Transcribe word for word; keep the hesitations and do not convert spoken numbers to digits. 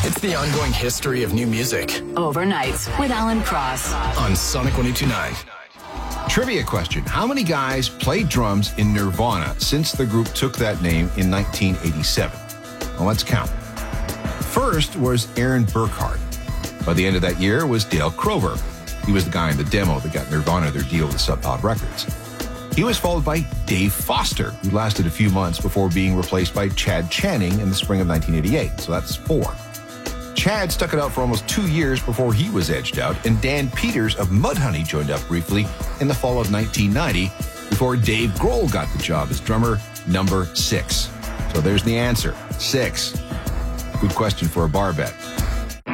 It's the ongoing history of new music. Overnights with Alan Cross. On Sonic one oh two point nine. Trivia question. How many guys played drums in Nirvana since the group took that name in nineteen eighty-seven? Well, let's count. First was Aaron Burkhardt. By the end of that year was Dale Crover. He was the guy in the demo that got Nirvana their deal with Sub Pop Records. He was followed by Dave Foster, who lasted a few months before being replaced by Chad Channing in the spring of nineteen eighty-eight. So that's four. Chad stuck it out for almost two years before he was edged out, and Dan Peters of Mudhoney joined up briefly in the fall of nineteen ninety before Dave Grohl got the job as drummer number six. So there's the answer, six. Good question for a bar bet.